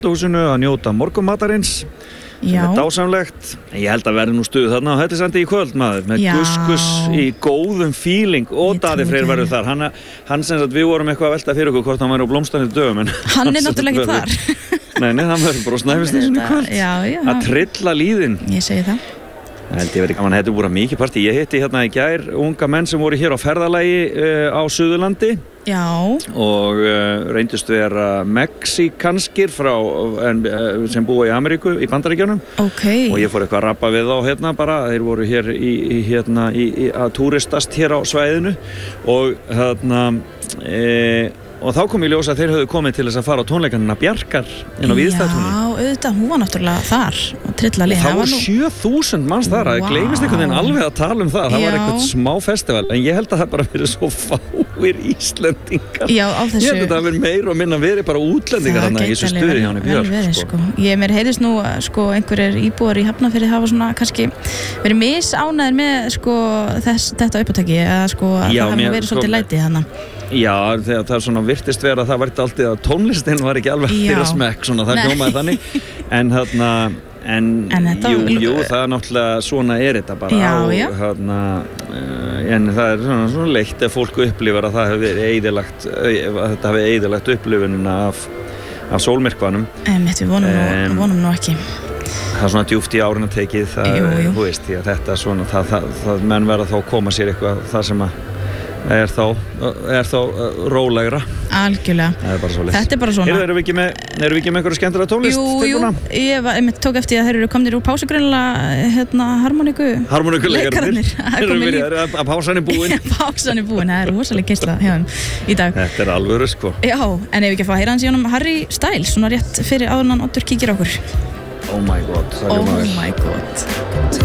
húsinu að njóta morgunmatarins. Já. Dásamlegt. Ég held að verði nú stuð þarna á Hellisandi í kvöld, maður, með guskus í góðum feeling og Daði Freyr verður þar. Hann sem sagt, við vorum eitthvað að velta fyrir okkur hvort hann væri á blómstandi dögum, en hann náttúrulega ekki þar. Nei, hann verður bara á Snæfellsnesinu í kvöld. Já. Að trilla líðin. Ég segi það. Ég verði gaman að þetta voru mikið partí. Ég hitti hérna í gær unga menn sem voru hér á ferðalagi á Suðurlandi. Já. Og reyndust vera mexikanskir sem búa í Ameríku, í Bandaríkjunum. Okay. Og ég fór eitthvað að rappa við þá hérna bara. Þeir voru hér að túristast hér á svæðinu og og þá kom ég ljós að þeir höfðu komið til þess að fara á tónleikanina Bjarkar inn á Víðstæðtúni. Já, auðvitað, hún var náttúrulega þar og trilla lið. Það voru 7.000 manns þar, það gleymist einhvern veginn alveg að tala um það. Það var eitthvað smá festival, en ég held að það bara verið svo fáir Íslendingar. Já, á þessu. Ég held að það verið meira og minna verið bara útlendingar þarna í þessu stuði hjá henni Björk. Sko. Mér heyrðist nú, einhverjir íbúar í Hafnarfirði hafa svona kannski verið misánægðir með þetta uppátæki, eða að það hafi verið svolítið lætið þarna. Já, þegar það svona virtist vera að það væri alltaf að tónlistin var ekki alveg þeirra smekk, svona það hljómaði þannig, en jú, það er náttúrulega svona þetta bara. Já. En það er svona leitt ef fólk upplifar að það hefur eyðilagt, þetta hefur eyðilagt upplifunina af sólmyrkvanum. Við vonum nú ekki. Það er svona djúpt í árinu tekið, þú veist, því að þetta svona, það menn verða þá að koma sér eitthvað það sem að er þá rólegra. Algjörlega. Þetta er bara svona. Erum við ekki með einhverju skemmtilega tónlist? Jú, ég tók eftir að þeir eru komnir úr pásu greinilega harmoníkuleikararnir. Að pásan er búin. Pásan er búin, það er rosalega keyrsla hjá þeim í dag. Þetta er alvöru, sko. Já, en ef við ekki að fá að heyra hans í honum Harry Styles, svona rétt fyrir áður en hann Oddur kíkir á okkur. Oh my god.